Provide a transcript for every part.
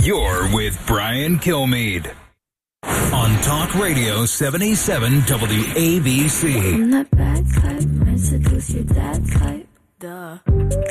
You're with Brian Kilmeade on Talk Radio 77 WABC. I'm that bad type, might seduce your dad type. Duh.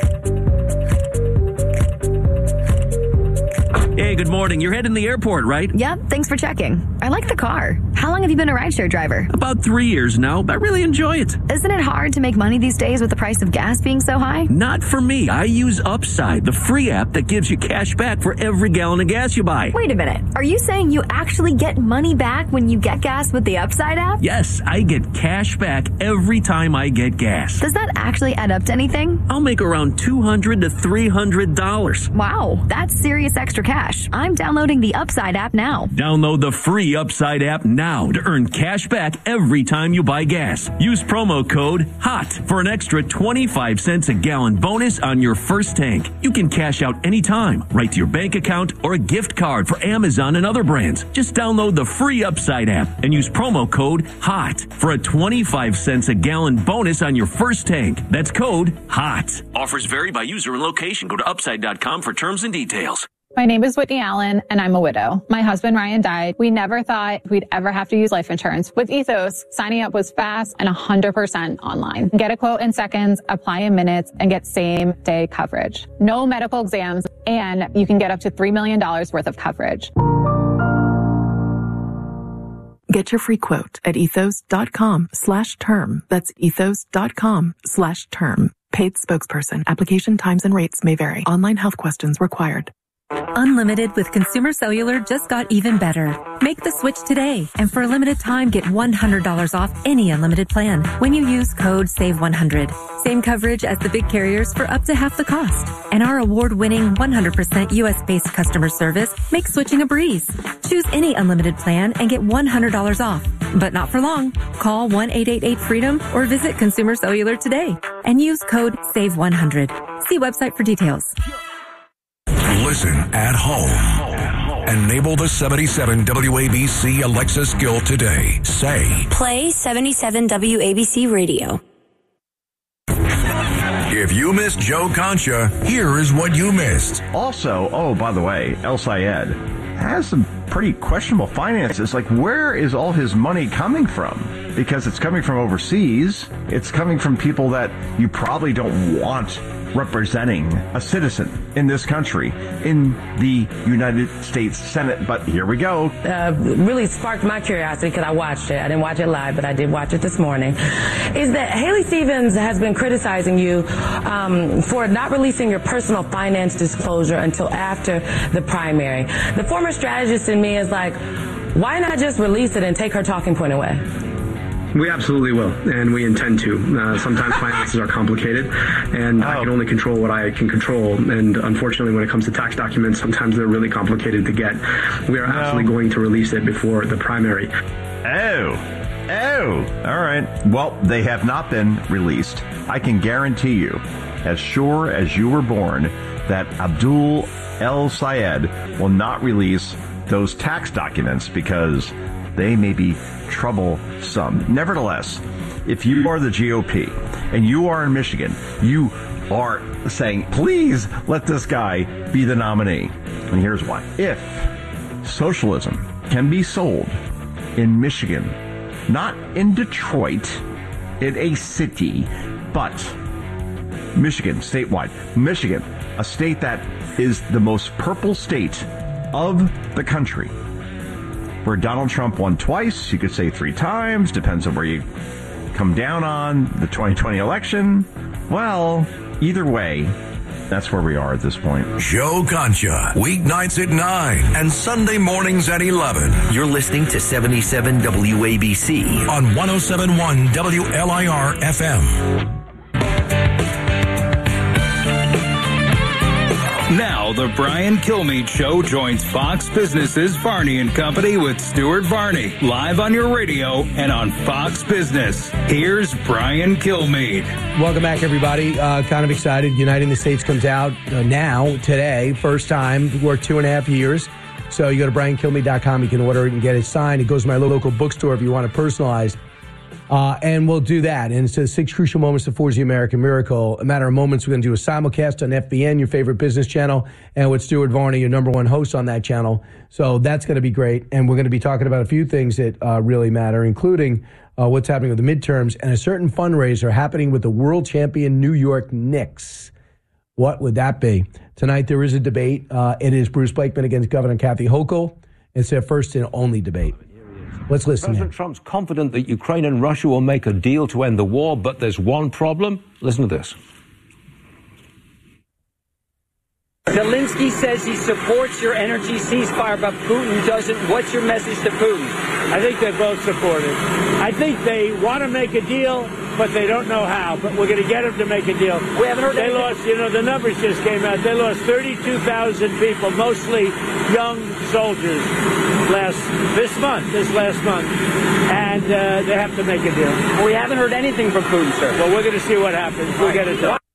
Hey, good morning. You're heading to the airport, right? Yep, thanks for checking. I like the car. How long have you been a rideshare driver? About 3 years now, but I really enjoy it. Isn't it hard to make money these days with the price of gas being so high? Not for me. I use Upside, the free app that gives you cash back for every gallon of gas you buy. Wait a minute. Are you saying you actually get money back when you get gas with the Upside app? Yes, I get cash back every time I get gas. Does that actually add up to anything? I'll make around $200 to $300. Wow, that's serious extra cash. I'm downloading the Upside app now. Download the free Upside app now to earn cash back every time you buy gas. Use promo code HOT for an extra 25 cents a gallon bonus on your first tank. You can cash out anytime, right to your bank account or a gift card for Amazon and other brands. Just download the free Upside app and use promo code HOT for a 25 cents a gallon bonus on your first tank. That's code HOT. Offers vary by user and location. Go to upside.com for terms and details. My name is Whitney Allen, and I'm a widow. My husband, Ryan, died. We never thought we'd ever have to use life insurance. With Ethos, signing up was fast and 100% online. Get a quote in seconds, apply in minutes, and get same-day coverage. No medical exams, and you can get up to $3 million worth of coverage. Get your free quote at ethos.com/term. That's ethos.com/term. Paid spokesperson. Application times and rates may vary. Online health questions required. Unlimited with Consumer Cellular just got even better. Make the switch today, and for a limited time, get $100 off any unlimited plan when you use code SAVE100. Same coverage as the big carriers for up to half the cost. And our award-winning 100% U.S.-based customer service makes switching a breeze. Choose any unlimited plan and get $100 off, but not for long. Call 1-888-FREEDOM or visit Consumer Cellular today and use code SAVE100. See website for details. Listen at home. Enable the 77 WABC Alexa skill today. Say, Play 77 WABC Radio. if you missed Joe Concha, here is what you missed. Also, by the way, El Sayed has some pretty questionable finances. Like, where is all his money coming from? Because it's coming from overseas. It's coming from people that you probably don't want representing a citizen in this country, in the United States Senate. But here we go. Really sparked my curiosity because I watched it. I didn't watch it live, but I did watch it this morning. Is that Haley Stevens has been criticizing you for not releasing your personal finance disclosure until after the primary. The former strategist in me is like, why not just release it and take her talking point away? We absolutely will, and we intend to. Sometimes finances are complicated, and I can only control what I can control. And unfortunately, when it comes to tax documents, sometimes they're really complicated to get. We are absolutely going to release it before the primary. Oh, all right. Well, they have not been released. I can guarantee you, as sure as you were born, that Abdul El Sayed will not release those tax documents because they may be troublesome. Nevertheless, if you are the GOP and you are in Michigan, you are saying, please let this guy be the nominee. And here's why. If socialism can be sold in Michigan, not in Detroit, in a city, but Michigan, statewide. Michigan, a state that is the most purple state of the country, where Donald Trump won twice, you could say 3 times, depends on where you come down on the 2020 election. Well, either way, that's where we are at this point. Joe Concha, weeknights at 9 and Sunday mornings at 11. You're listening to 77 WABC on 107.1 WLIR FM. Now, the Brian Kilmeade Show joins Fox Business's Varney and Company with Stuart Varney, live on your radio and on Fox Business. Here's Brian Kilmeade. Welcome back, everybody. Kind of excited. Uniting the States comes out today, first time. Worked 2.5 years. So you go to briankilmeade.com. You can order it and get it signed. It goes to my local bookstore if you want it personalized. And we'll do that. And it says 6 crucial moments to forge the American miracle. A matter of moments, we're going to do a simulcast on FBN, your favorite business channel, and with Stuart Varney, your number one host on that channel. So that's going to be great. And we're going to be talking about a few things that really matter, including what's happening with the midterms and a certain fundraiser happening with the world champion New York Knicks. What would that be? Tonight there is a debate. It is Bruce Blakeman against Governor Kathy Hochul. It's their first and only debate. Let's listen. President Trump's confident that Ukraine and Russia will make a deal to end the war, but there's one problem. Listen to this. Zelensky says he supports your energy ceasefire, but Putin doesn't. What's your message to Putin? I think they both support it. I think they want to make a deal, but they don't know how. But we're going to get them to make a deal. We haven't heard They anything. lost, the numbers just came out. They lost 32,000 people, mostly young soldiers, this last month. And they have to make a deal. We haven't heard anything from Putin, sir. Well, we're going to see what happens. We'll get it done.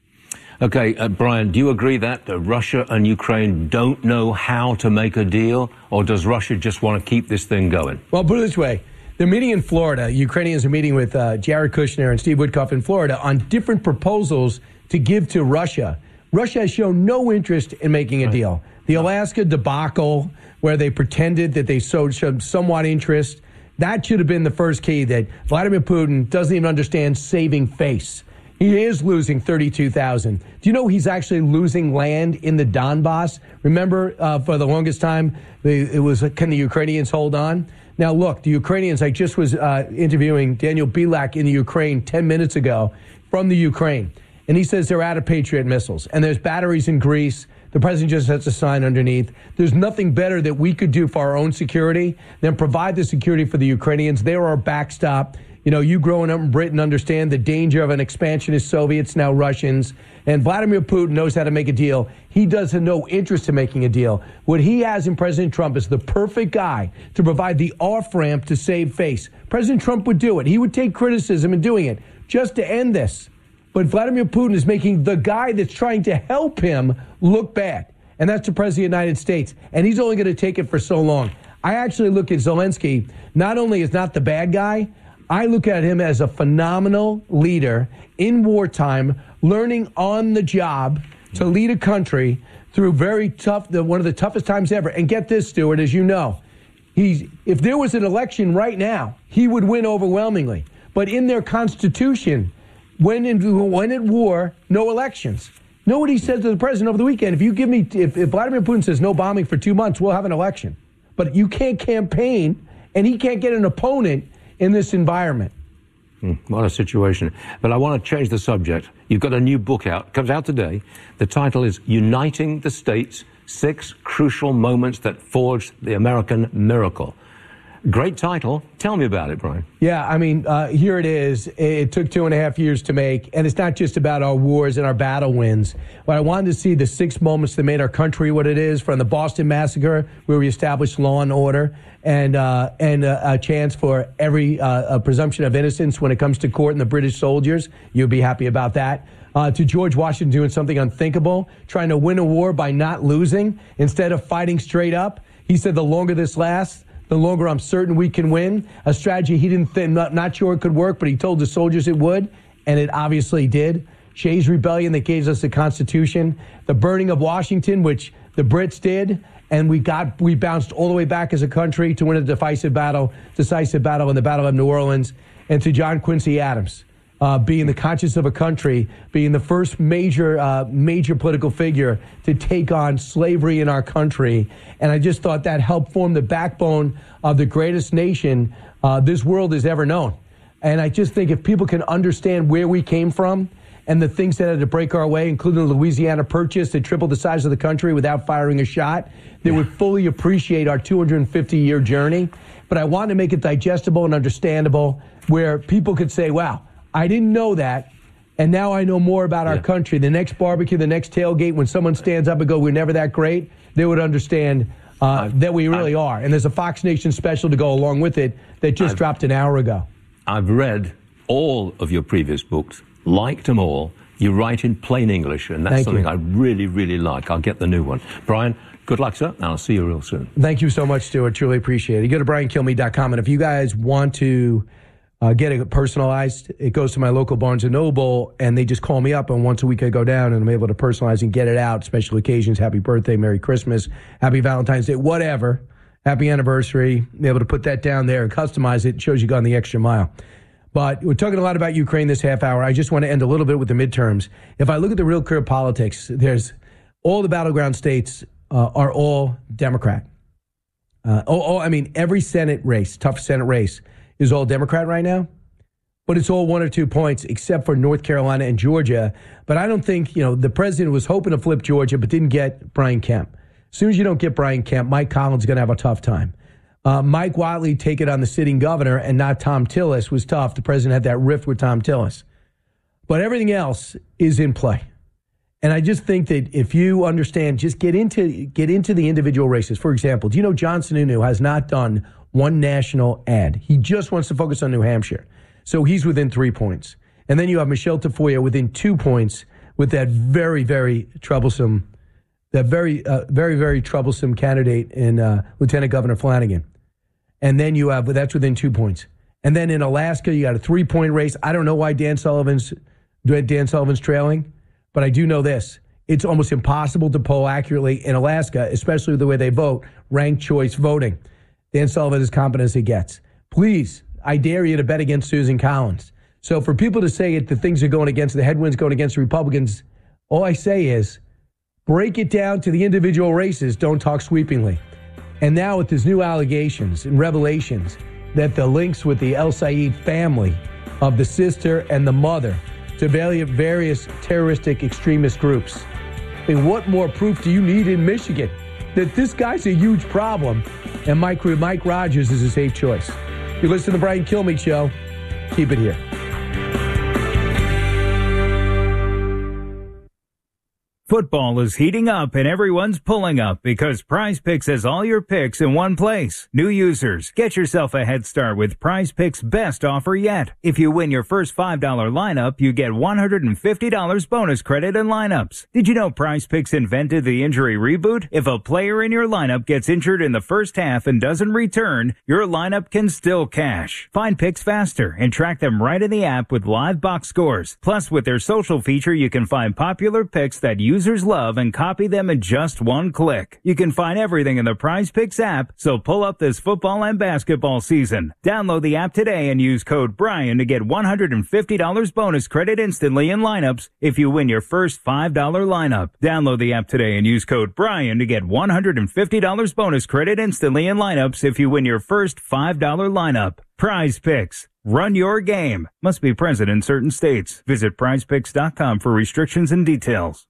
Okay, Brian, do you agree that Russia and Ukraine don't know how to make a deal, or does Russia just want to keep this thing going? Well, put it this way. They're meeting in Florida. Ukrainians are meeting with Jared Kushner and Steve Witkoff in Florida on different proposals to give to Russia. Russia has shown no interest in making a deal. The Alaska debacle, where they pretended that they showed somewhat interest, that should have been the first key, that Vladimir Putin doesn't even understand saving face. He is losing 32,000. Do you know he's actually losing land in the Donbass? Remember, for the longest time, it was, can the Ukrainians hold on? Now, look, the Ukrainians, I just was interviewing Daniel Bilak in the Ukraine 10 minutes ago from the Ukraine, and he says they're out of Patriot missiles, and there's batteries in Greece. The president just has a sign underneath. There's nothing better that we could do for our own security than provide the security for the Ukrainians. They're our backstop. You growing up in Britain understand the danger of an expansionist Soviets, now Russians. And Vladimir Putin knows how to make a deal. He does have no interest in making a deal. What he has in President Trump is the perfect guy to provide the off-ramp to save face. President Trump would do it. He would take criticism in doing it just to end this. But Vladimir Putin is making the guy that's trying to help him look bad. And that's the President of the United States. And he's only going to take it for so long. I actually look at Zelensky, not only as not the bad guy, I look at him as a phenomenal leader in wartime, learning on the job to lead a country through very tough, one of the toughest times ever. And get this, Stuart, as you know, if there was an election right now, he would win overwhelmingly. But in their constitution, when at war, no elections. Know what he said to the president over the weekend? If Vladimir Putin says no bombing for 2 months, we'll have an election. But you can't campaign, and he can't get an opponent in this environment. What a situation. But I want to change the subject. You've got a new book out. It comes out today. The title is Uniting the States, 6 Crucial Moments That Forged the American Miracle. Great title. Tell me about it, Brian. Yeah, I mean, here it is. It took 2.5 years to make, and it's not just about our wars and our battle wins. But I wanted to see the 6 moments that made our country what it is, from the Boston Massacre, where we established law and order, and a chance for every presumption of innocence when it comes to court and the British soldiers. You'd be happy about that. To George Washington doing something unthinkable, trying to win a war by not losing instead of fighting straight up. He said, the longer this lasts, the longer I'm certain we can win. A strategy he didn't think, not sure it could work, but he told the soldiers it would, and it obviously did. Shays' Rebellion that gave us the Constitution, the burning of Washington, which the Brits did, and we bounced all the way back as a country to win a decisive battle in the Battle of New Orleans. And to John Quincy Adams, being the conscience of a country, being the first major political figure to take on slavery in our country. And I just thought that helped form the backbone of the greatest nation this world has ever known. And I just think if people can understand where we came from and the things that had to break our way, including the Louisiana Purchase that tripled the size of the country without firing a shot, they would fully appreciate our 250-year journey. But I wanted to make it digestible and understandable where people could say, wow, I didn't know that, and now I know more about our country. The next barbecue, the next tailgate, when someone stands up and goes, we're never that great, they would understand that we really are. And there's a Fox Nation special to go along with it that just dropped an hour ago. I've read all of your previous books, liked them all. You write in plain English, and that's something I really, really like. I'll get the new one. Brian, good luck, sir, and I'll see you real soon. Thank you so much, Stuart. Truly appreciate it. You go to briankilmeade.com, and if you guys want to get it personalized. It goes to my local Barnes & Noble, and they just call me up, and once a week I go down, and I'm able to personalize and get it out. Special occasions, happy birthday, Merry Christmas, happy Valentine's Day, whatever, happy anniversary. Be able to put that down there and customize it. It shows you gone the extra mile. But we're talking a lot about Ukraine this half hour. I just want to end a little bit with the midterms. If I look at the real clear politics, there's all the battleground states are all Democrat. Every Senate race, tough Senate race, is all Democrat right now, but it's all 1 or 2 points, except for North Carolina and Georgia. But I don't think, the president was hoping to flip Georgia, but didn't get Brian Kemp. As soon as you don't get Brian Kemp, Mike Collins is going to have a tough time. Mike Whatley take it on the sitting governor and not Tom Tillis was tough. The president had that rift with Tom Tillis. But everything else is in play. And I just think that if you understand, just get into the individual races. For example, do you know John Sununu has not done one national ad? He just wants to focus on New Hampshire. So he's within 3 points. And then you have Michelle Tafoya within 2 points with that very, very troublesome, very troublesome candidate in Lieutenant Governor Flanagan. And then you have, that's within 2 points. And then in Alaska, you got a 3-point race. I don't know why Dan Sullivan's trailing, but I do know this. It's almost impossible to poll accurately in Alaska, especially the way they vote, ranked choice voting. Dan Sullivan is as competent as he gets. Please, I dare you to bet against Susan Collins. So for people to say the things are going against, the headwinds going against the Republicans, all I say is break it down to the individual races. Don't talk sweepingly. And now with these new allegations and revelations that the links with the El Sayed family of the sister and the mother to various terroristic extremist groups. I mean, what more proof do you need in Michigan that this guy's a huge problem and Mike Rogers is a safe choice? You listen to the Brian Kilmeade Show. Keep it here. Football is heating up and everyone's pulling up because Prize Picks has all your picks in one place. New users, get yourself a head start with Prize Picks' best offer yet. If you win your first $5 lineup, you get $150 bonus credit in lineups. Did you know Prize Picks invented the injury reboot? If a player in your lineup gets injured in the first half and doesn't return, your lineup can still cash. Find picks faster and track them right in the app with live box scores. Plus, with their social feature, you can find popular picks that users love and copy them in just one click. You can find everything in the Prize Picks app, so pull up this football and basketball season. Download the app today and use code Brian to get $150 bonus credit instantly in lineups if you win your first $5 lineup. Download the app today and use code Brian to get $150 bonus credit instantly in lineups if you win your first $5 lineup. Prize Picks. Run your game. Must be present in certain states. Visit prizepicks.com for restrictions and details.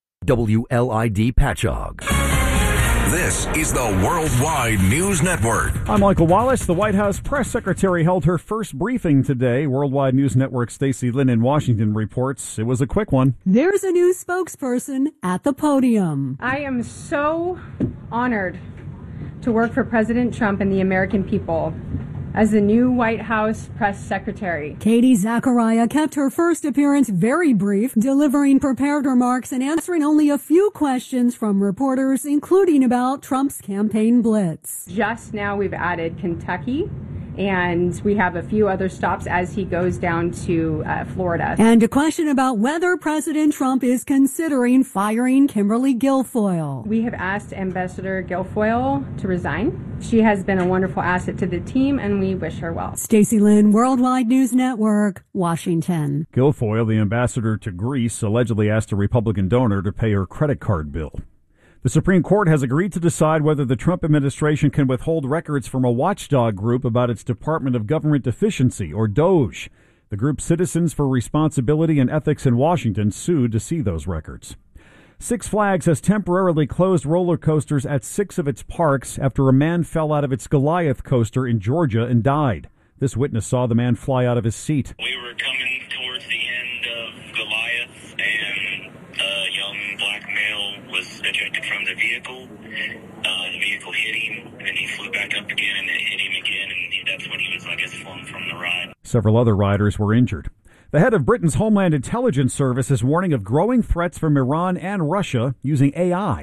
WLID Patchogue. This is the Worldwide News Network. I'm Michael Wallace. The White House press secretary held her first briefing today. Worldwide News Network Stacey Lynn in Washington reports it was a quick one. There's a new spokesperson at the podium. I am so honored to work for President Trump and the American people as the new White House press secretary. Katie Zachariah kept her first appearance very brief, delivering prepared remarks and answering only a few questions from reporters, including about Trump's campaign blitz. Just now we've added Kentucky, and we have a few other stops as he goes down to Florida. And a question about whether President Trump is considering firing Kimberly Guilfoyle. We have asked Ambassador Guilfoyle to resign. She has been a wonderful asset to the team, and we wish her well. Stacey Lynn, Worldwide News Network, Washington. Guilfoyle, the ambassador to Greece, allegedly asked a Republican donor to pay her credit card bill. The Supreme Court has agreed to decide whether the Trump administration can withhold records from a watchdog group about its Department of Government Efficiency, or DOGE. The group Citizens for Responsibility and Ethics in Washington sued to see those records. Six Flags has temporarily closed roller coasters at 6 of its parks after a man fell out of its Goliath coaster in Georgia and died. This witness saw the man fly out of his seat. We were coming towards the end of Goliath, and a young black male was ejected from the vehicle. The vehicle hit him, and then he flew back up again, and it hit him again, and that's when he was, I guess, flung from the ride. Several other riders were injured. The head of Britain's Homeland Intelligence Service is warning of growing threats from Iran and Russia using AI.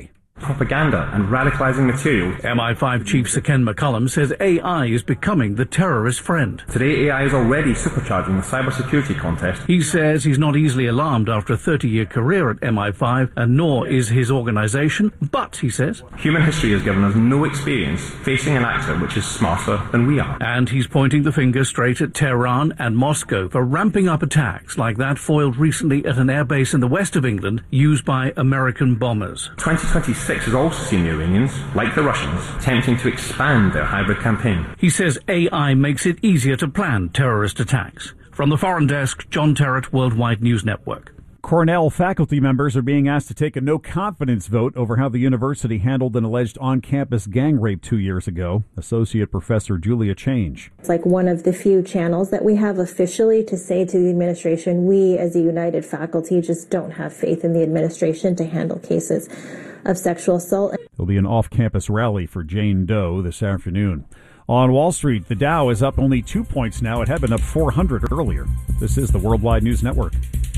propaganda and radicalizing material. MI5 Chief Sir Ken McCullum says AI is becoming the terrorist friend. Today, AI is already supercharging the cybersecurity contest. He says he's not easily alarmed after a 30-year career at MI5, and nor is his organization. But, he says, human history has given us no experience facing an actor which is smarter than we are. And he's pointing the finger straight at Tehran and Moscow for ramping up attacks like that foiled recently at an airbase in the west of England used by American bombers. 2026 has also seen the Iranians, like the Russians, attempting to expand their hybrid campaign. He says AI makes it easier to plan terrorist attacks. From the Foreign Desk, John Terrett, Worldwide News Network. Cornell faculty members are being asked to take a no-confidence vote over how the university handled an alleged on-campus gang rape 2 years ago. Associate Professor Julia Change. It's like one of the few channels that we have officially to say to the administration, we as a united faculty just don't have faith in the administration to handle cases of sexual assault. There'll be an off-campus rally for Jane Doe this afternoon. On Wall Street, the Dow is up only 2 points now. It had been up 400 earlier. This is the Worldwide News Network.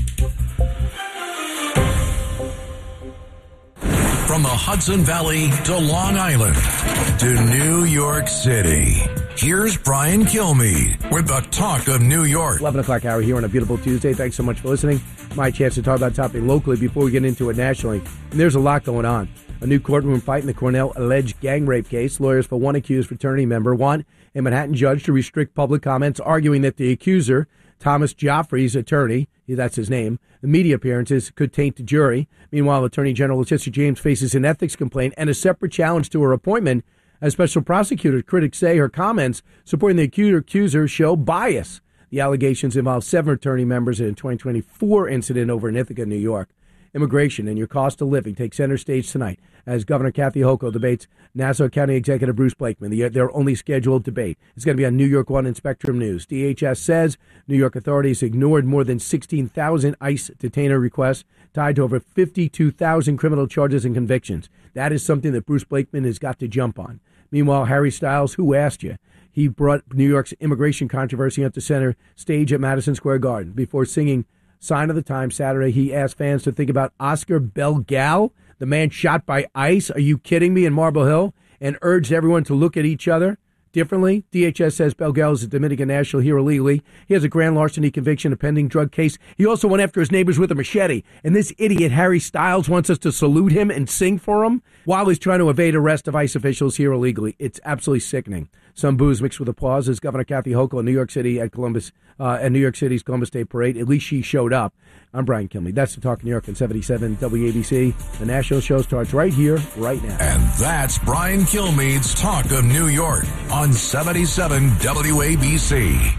From the Hudson Valley to Long Island to New York City, here's Brian Kilmeade with the Talk of New York. 11 o'clock hour here on a beautiful Tuesday. Thanks so much for listening. My chance to talk about topic locally before we get into it nationally. And there's a lot going on. A new courtroom fight in the Cornell alleged gang rape case. Lawyers for one accused fraternity member want a Manhattan judge to restrict public comments, arguing that the accuser, Thomas Joffrey's attorney, that's his name, the media appearances could taint the jury. Meanwhile, Attorney General Letitia James faces an ethics complaint and a separate challenge to her appointment as special prosecutor. Critics say her comments supporting the accuser show bias. The allegations involve 7 attorney members in a 2024 incident over in Ithaca, New York. Immigration and your cost of living take center stage tonight as Governor Kathy Hochul debates Nassau County Executive Bruce Blakeman, their only scheduled debate. It's going to be on New York One and Spectrum News. DHS says New York authorities ignored more than 16,000 ICE detainer requests tied to over 52,000 criminal charges and convictions. That is something that Bruce Blakeman has got to jump on. Meanwhile, Harry Styles, who asked you? He brought New York's immigration controversy onto center stage at Madison Square Garden. Before singing Sign of the Times Saturday, he asked fans to think about Oscar Belgal, the man shot by ICE, are you kidding me, in Marble Hill, and urged everyone to look at each other differently. DHS says Belgal is a Dominican national here illegally. He has a grand larceny conviction, a pending drug case. He also went after his neighbors with a machete. And this idiot, Harry Styles, wants us to salute him and sing for him while he's trying to evade arrest of ICE officials here illegally. It's absolutely sickening. Some boos mixed with applause as Governor Kathy Hochul in New York City at New York City's Columbus Day Parade. At least she showed up. I'm Brian Kilmeade. That's the Talk New York on 77 WABC. The national show starts right here, right now. And that's Brian Kilmeade's Talk of New York on 77 WABC.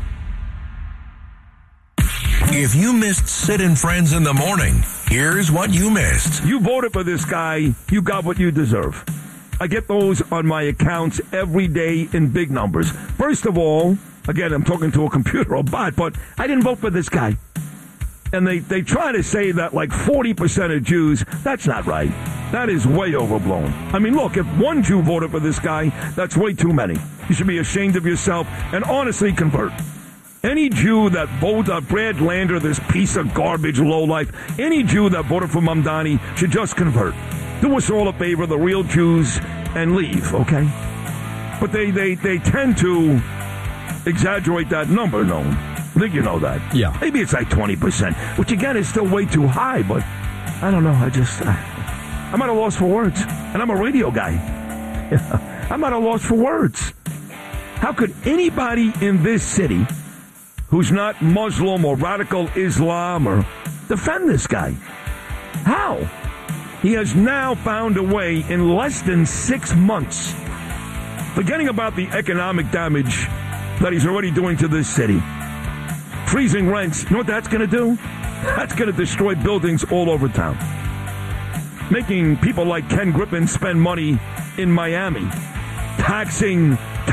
If you missed Sid and Friends in the morning, here's what you missed. You voted for this guy. You got what you deserve. I get those on my accounts every day in big numbers. First of all, again, I'm talking to a computer or bot, but I didn't vote for this guy. And they try to say that like 40% of Jews, that's not right. That is way overblown. I mean, look, if one Jew voted for this guy, that's way too many. You should be ashamed of yourself and honestly convert. Any Jew that voted Brad Lander, this piece of garbage lowlife, any Jew that voted for Mamdani should just convert. Do us all a favor, the real Jews, and leave, okay? But they tend to exaggerate that number, no? I think you know that. Yeah. Maybe it's like 20%, which again is still way too high, but I don't know. I'm at a loss for words. And I'm a radio guy. I'm at a loss for words. How could anybody in this city who's not Muslim or radical Islam or defend this guy? How? He has now found a way in less than 6 months, forgetting about the economic damage that he's already doing to this city. Freezing rents, you know what that's going to do? That's going to destroy buildings all over town. Making people like Ken Griffin spend money in Miami. Taxing.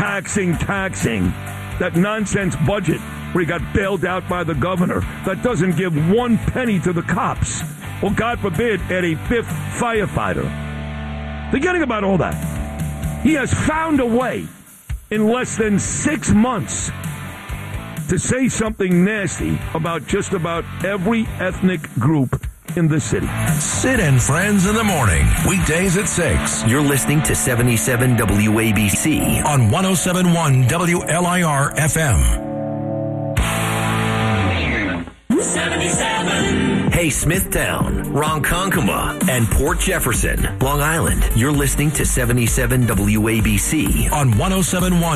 That nonsense budget where he got bailed out by the governor that doesn't give 1 penny to the cops. Or, God forbid, add a 5th firefighter. Forgetting about all that. He has found a way in less than 6 months to say something nasty about just about every ethnic group in the city. Sid and Friends in the morning, weekdays at 6. You're listening to 77 WABC on 107.1 WLIR FM. 77. Hey, Smithtown, Ronkonkoma, and Port Jefferson, Long Island. You're listening to 77 WABC on 107.1